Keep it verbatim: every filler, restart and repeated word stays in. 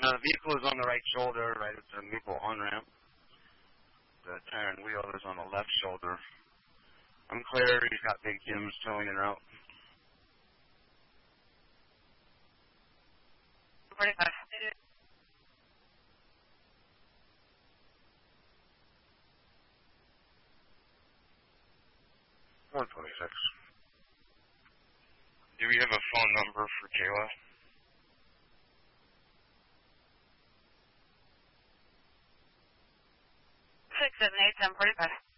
Uh, the vehicle is on the right shoulder, right at the Maple on-ramp. The tire and wheel is on the left shoulder. I'm clear. He's got big Jim's towing en route. forty-five. one twenty-six. Do we have a phone number for Kayla? six seven eight, ten forty-five.